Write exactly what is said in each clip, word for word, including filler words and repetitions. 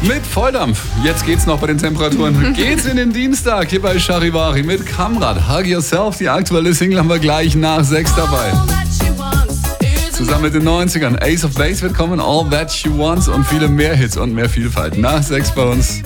Mit Volldampf. Jetzt geht's noch bei den Temperaturen. Geht's in den Dienstag hier bei Charivari mit Kamrat. Hug Yourself, die aktuelle Single haben wir gleich nach sechs dabei. Zusammen mit den neunzigern. Ace of Base wird kommen, All That She Wants und viele mehr Hits und mehr Vielfalt. Nach sechs bei uns.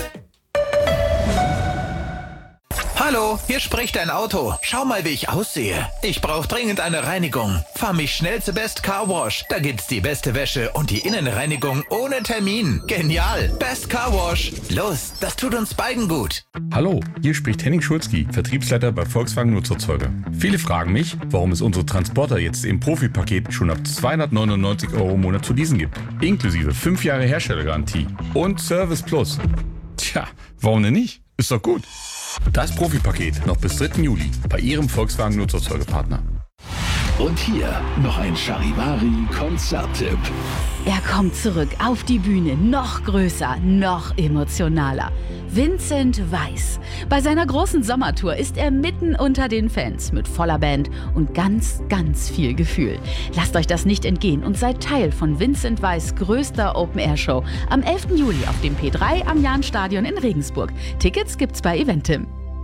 Hallo, hier spricht ein Auto. Schau mal, wie ich aussehe. Ich brauche dringend eine Reinigung. Fahr mich schnell zu Best Car Wash. Da gibt's die beste Wäsche und die Innenreinigung ohne Termin. Genial. Best Car Wash. Los, das tut uns beiden gut. Hallo, hier spricht Henning Schulzki, Vertriebsleiter bei Volkswagen Nutzerzeuger. Viele fragen mich, warum es unsere Transporter jetzt im Profi-Paket schon ab zweihundertneunundneunzig Euro im Monat zu leasen gibt. Inklusive fünf Jahre Herstellergarantie und Service Plus. Tja, warum denn nicht? Ist doch gut. Das Profi-Paket noch bis dritten Juli bei Ihrem Volkswagen Nutzerzeugerpartner. Und hier noch ein Charivari-Konzerttipp. Er kommt zurück auf die Bühne, noch größer, noch emotionaler. Vincent Weiss. Bei seiner großen Sommertour ist er mitten unter den Fans mit voller Band und ganz, ganz viel Gefühl. Lasst euch das nicht entgehen und seid Teil von Vincent Weiss' größter Open-Air-Show am elften Juli auf dem P drei am Jahnstadion in Regensburg. Tickets gibt's bei Eventim.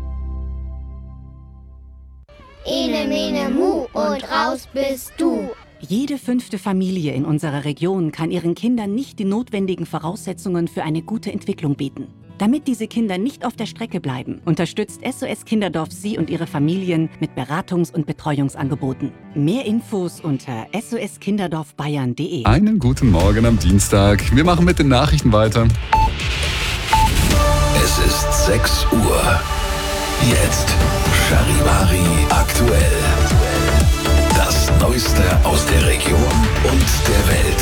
Ene, mene, mu und raus bist du. Jede fünfte Familie in unserer Region kann ihren Kindern nicht die notwendigen Voraussetzungen für eine gute Entwicklung bieten. Damit diese Kinder nicht auf der Strecke bleiben, unterstützt S O S Kinderdorf Sie und Ihre Familien mit Beratungs- und Betreuungsangeboten. Mehr Infos unter s o s kinderdorf bayern punkt de. Einen guten Morgen am Dienstag. Wir machen mit den Nachrichten weiter. Es ist sechs Uhr. Jetzt Charivari aktuell. Das Neueste aus der Region und der Welt.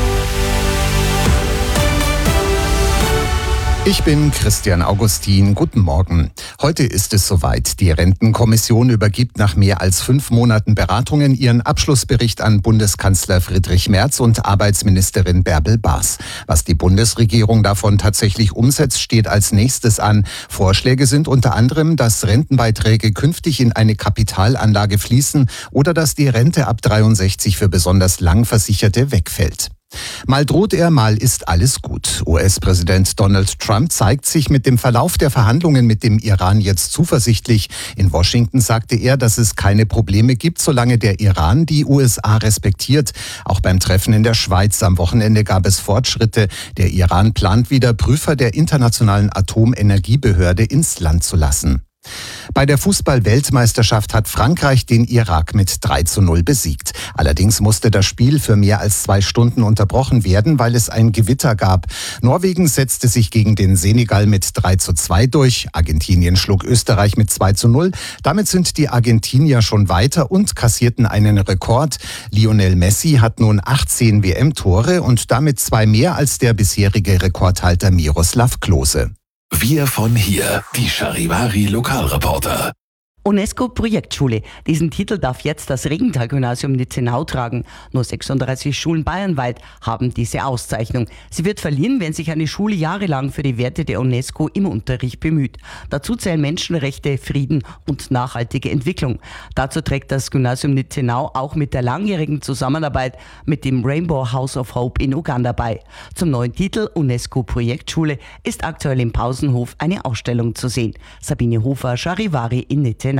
Ich bin Christian Augustin. Guten Morgen. Heute ist es soweit. Die Rentenkommission übergibt nach mehr als fünf Monaten Beratungen ihren Abschlussbericht an Bundeskanzler Friedrich Merz und Arbeitsministerin Bärbel Baas. Was die Bundesregierung davon tatsächlich umsetzt, steht als nächstes an. Vorschläge sind unter anderem, dass Rentenbeiträge künftig in eine Kapitalanlage fließen oder dass die Rente ab dreiundsechzig für besonders lang Versicherte wegfällt. Mal droht er, mal ist alles gut. U S-Präsident Donald Trump zeigt sich mit dem Verlauf der Verhandlungen mit dem Iran jetzt zuversichtlich. In Washington sagte er, dass es keine Probleme gibt, solange der Iran die U S A respektiert. Auch beim Treffen in der Schweiz am Wochenende gab es Fortschritte. Der Iran plant wieder, Prüfer der Internationalen Atomenergiebehörde ins Land zu lassen. Bei der Fußball-Weltmeisterschaft hat Frankreich den Irak mit drei zu null besiegt. Allerdings musste das Spiel für mehr als zwei Stunden unterbrochen werden, weil es ein Gewitter gab. Norwegen setzte sich gegen den Senegal mit drei zu zwei durch. Argentinien schlug Österreich mit zwei zu null. Damit sind die Argentinier schon weiter und kassierten einen Rekord. Lionel Messi hat nun achtzehn W M-Tore und damit zwei mehr als der bisherige Rekordhalter Miroslav Klose. Wir von hier, die Charivari-Lokalreporter. UNESCO-Projektschule. Diesen Titel darf jetzt das Regenthal-Gymnasium Nitzenau tragen. Nur sechsunddreißig Schulen bayernweit haben diese Auszeichnung. Sie wird verliehen, wenn sich eine Schule jahrelang für die Werte der UNESCO im Unterricht bemüht. Dazu zählen Menschenrechte, Frieden und nachhaltige Entwicklung. Dazu trägt das Gymnasium Nitzenau auch mit der langjährigen Zusammenarbeit mit dem Rainbow House of Hope in Uganda bei. Zum neuen Titel UNESCO-Projektschule ist aktuell im Pausenhof eine Ausstellung zu sehen. Sabine Hofer, Charivari in Nitzenau.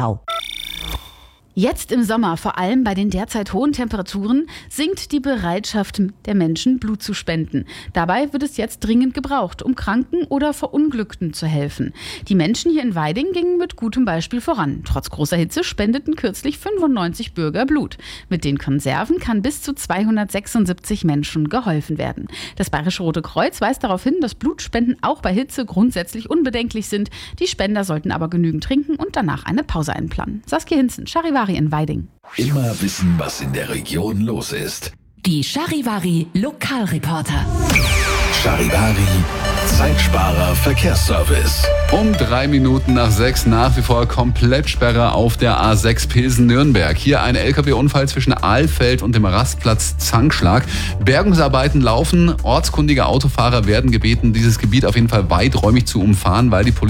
Jetzt im Sommer, vor allem bei den derzeit hohen Temperaturen, sinkt die Bereitschaft der Menschen, Blut zu spenden. Dabei wird es jetzt dringend gebraucht, um Kranken oder Verunglückten zu helfen. Die Menschen hier in Weiding gingen mit gutem Beispiel voran. Trotz großer Hitze spendeten kürzlich fünfundneunzig Bürger Blut. Mit den Konserven kann bis zu zweihundertsechsundsiebzig Menschen geholfen werden. Das Bayerische Rote Kreuz weist darauf hin, dass Blutspenden auch bei Hitze grundsätzlich unbedenklich sind. Die Spender sollten aber genügend trinken und danach eine Pause einplanen. Saskia Hinzen, Charivari in Weiding. Immer wissen, was in der Region los ist. Die Charivari Lokalreporter. Charivari Zeitsparer Verkehrsservice. Um drei Minuten nach sechs nach wie vor Komplettsperre auf der A sechs Pilsen-Nürnberg. Hier ein L K W-Unfall zwischen Ahlfeld und dem Rastplatz Zankschlag. Bergungsarbeiten laufen. Ortskundige Autofahrer werden gebeten, dieses Gebiet auf jeden Fall weiträumig zu umfahren, weil die Polizei